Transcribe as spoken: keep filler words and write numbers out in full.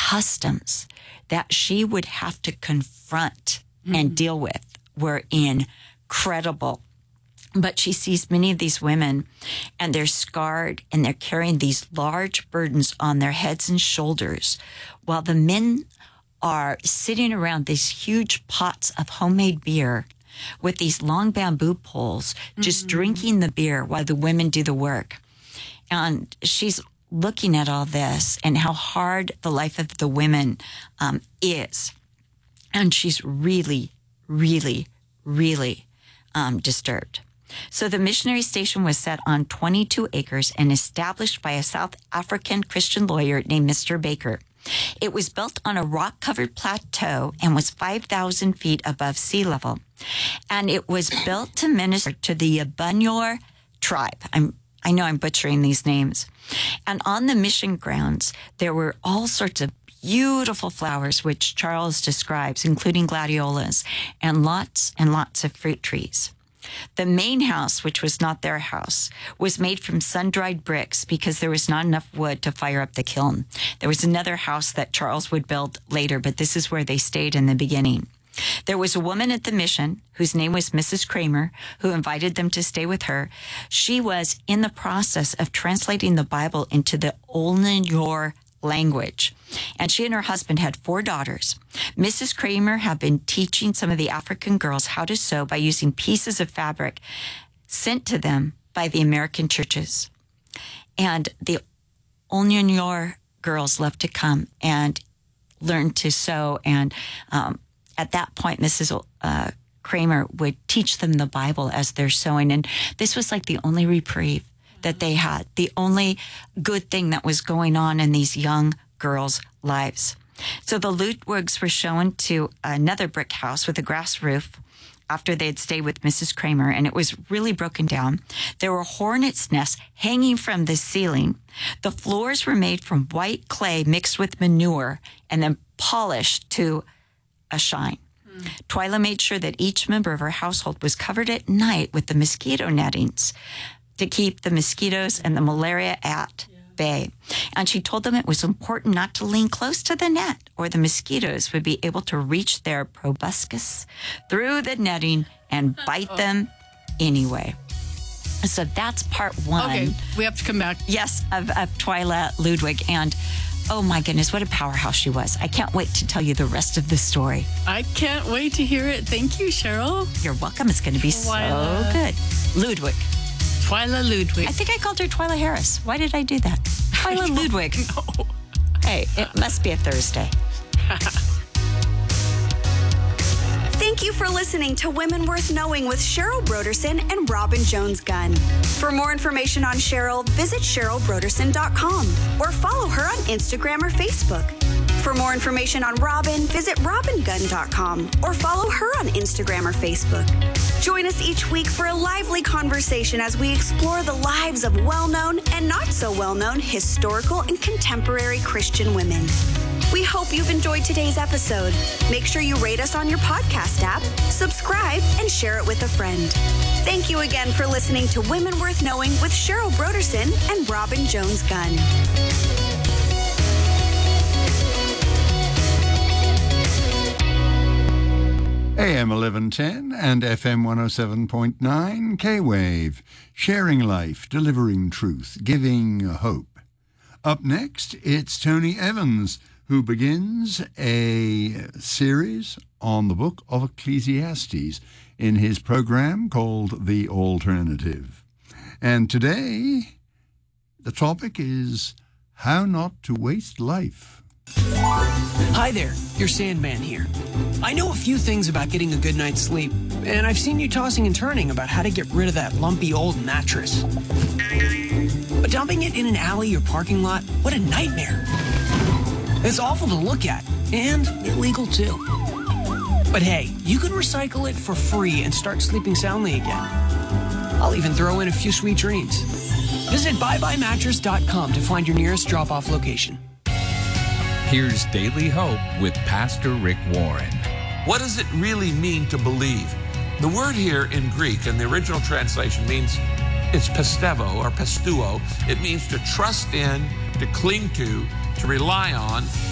customs that she would have to confront mm-hmm. and deal with were incredible. But she sees many of these women, and they're scarred, and they're carrying these large burdens on their heads and shoulders, while the men are sitting around these huge pots of homemade beer with these long bamboo poles, just mm-hmm. drinking the beer while the women do the work. And she's looking at all this and how hard the life of the women um, is. And she's really, really, really um, disturbed. So the missionary station was set on twenty-two acres and established by a South African Christian lawyer named Mister Baker. It was built on a rock-covered plateau and was five thousand feet above sea level. And it was built to minister to the Yabanyor tribe. I'm, I know I'm butchering these names. And on the mission grounds, there were all sorts of beautiful flowers, which Charles describes, including gladiolas, and lots and lots of fruit trees. The main house, which was not their house, was made from sun-dried bricks because there was not enough wood to fire up the kiln. There was another house that Charles would build later, but this is where they stayed in the beginning. There was a woman at the mission whose name was Missus Kramer, who invited them to stay with her. She was in the process of translating the Bible into the Olnyor language. And she and her husband had four daughters. Missus Kramer had been teaching some of the African girls how to sew by using pieces of fabric sent to them by the American churches. And the Olnyor girls loved to come and learn to sew. And um, at that point, Missus Uh, Kramer would teach them the Bible as they're sewing. And this was like the only reprieve that they had, the only good thing that was going on in these young girls' lives. So the Ludwigs were shown to another brick house with a grass roof after they had stayed with Missus Kramer, and it was really broken down. There were hornets' nests hanging from the ceiling. The floors were made from white clay mixed with manure and then polished to a shine. Mm. Twyla made sure that each member of her household was covered at night with the mosquito nettings to keep the mosquitoes and the malaria at yeah. bay. And she told them it was important not to lean close to the net or the mosquitoes would be able to reach their proboscis through the netting and bite oh. them anyway. So that's part one. Okay, we have to come back. Yes, of, of Twyla Ludwig. And oh my goodness, what a powerhouse she was. I can't wait to tell you the rest of the story. I can't wait to hear it. Thank you, Cheryl. You're welcome. It's going to be Twyla. So good. Ludwig. Twyla Ludwig. I think I called her Twyla Harris. Why did I do that? Twyla Ludwig. No. Hey, it must be a Thursday. Thank you for listening to Women Worth Knowing with Cheryl Broderson and Robin Jones-Gunn. For more information on Cheryl, visit cheryl broderson dot com or follow her on Instagram or Facebook. For more information on Robin, visit robin gunn dot com or follow her on Instagram or Facebook. Join us each week for a lively conversation as we explore the lives of well-known and not so well-known historical and contemporary Christian women. We hope you've enjoyed today's episode. Make sure you rate us on your podcast app, subscribe, and share it with a friend. Thank you again for listening to Women Worth Knowing with Cheryl Broderson and Robin Jones-Gunn. A M eleven ten and F M one oh seven point nine K-Wave. Sharing life, delivering truth, giving hope. Up next, it's Tony Evans, who begins a series on the book of Ecclesiastes in his program called The Alternative. And today, the topic is how not to waste life. Hi there, your Sandman here. I know a few things about getting a good night's sleep, and I've seen you tossing and turning about how to get rid of that lumpy old mattress. But dumping it in an alley or parking lot, what a nightmare. It's awful to look at, and illegal too. But hey, you can recycle it for free and start sleeping soundly again. I'll even throw in a few sweet dreams. Visit bye bye mattress dot com to find your nearest drop-off location. Here's Daily Hope with Pastor Rick Warren. What does it really mean to believe? The word here in Greek, in the original translation, means it's pistevo or pistuo. It means to trust in, to cling to, to rely on,